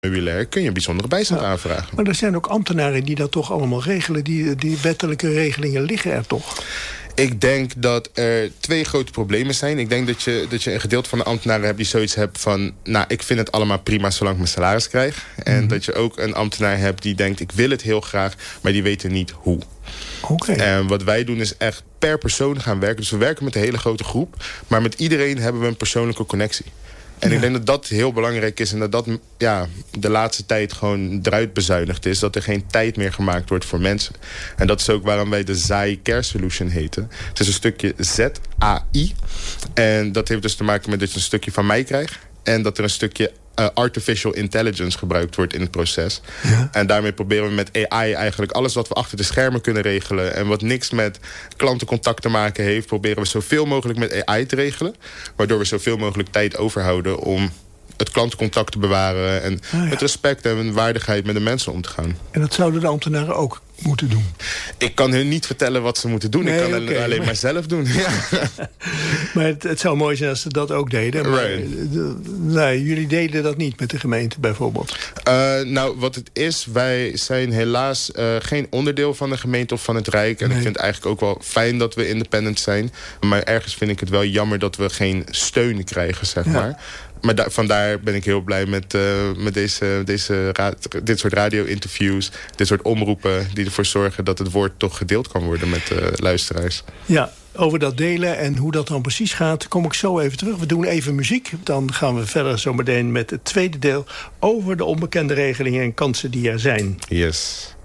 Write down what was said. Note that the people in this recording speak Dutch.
meubilair kun je een bijzondere bijstand aanvragen. Maar er zijn ook ambtenaren die dat toch allemaal regelen. Die wettelijke regelingen liggen er toch? Ik denk dat er 2 grote problemen zijn. Ik denk dat je een gedeelte van de ambtenaren hebt die zoiets hebt van... ik vind het allemaal prima zolang ik mijn salaris krijg. En dat je ook een ambtenaar hebt die denkt... ik wil het heel graag, maar die weten niet hoe. Okay. En wat wij doen is echt per persoon gaan werken. Dus we werken met een hele grote groep. Maar met iedereen hebben we een persoonlijke connectie. En ik denk dat dat heel belangrijk is. En dat de laatste tijd gewoon eruit bezuinigd is. Dat er geen tijd meer gemaakt wordt voor mensen. En dat is ook waarom wij de ZAI Care Solution heten. Het is een stukje ZAI. En dat heeft dus te maken met dat je een stukje van mij krijgt. En dat er een stukje artificial intelligence gebruikt wordt in het proces. Ja. En daarmee proberen we met AI eigenlijk alles wat we achter de schermen kunnen regelen... en wat niks met klantencontact te maken heeft... proberen we zoveel mogelijk met AI te regelen. Waardoor we zoveel mogelijk tijd overhouden om het klantencontact te bewaren... en met respect en waardigheid met de mensen om te gaan. En dat zouden de ambtenaren ook moeten doen? Ik kan hun niet vertellen wat ze moeten doen. Ik kan het alleen maar zelf doen. Ja. Maar het zou mooi zijn als ze dat ook deden. Maar jullie deden dat niet met de gemeente bijvoorbeeld? Wat het is, wij zijn helaas geen onderdeel van de gemeente of van het Rijk. En ik vind het eigenlijk ook wel fijn dat we independent zijn. Maar ergens vind ik het wel jammer dat we geen steun krijgen, zeg maar. Maar vandaar ben ik heel blij met dit soort radio-interviews... dit soort omroepen die ervoor zorgen dat het woord toch gedeeld kan worden met luisteraars. Ja, over dat delen en hoe dat dan precies gaat, kom ik zo even terug. We doen even muziek. Dan gaan we verder zometeen met het tweede deel over de onbekende regelingen en kansen die er zijn. Yes.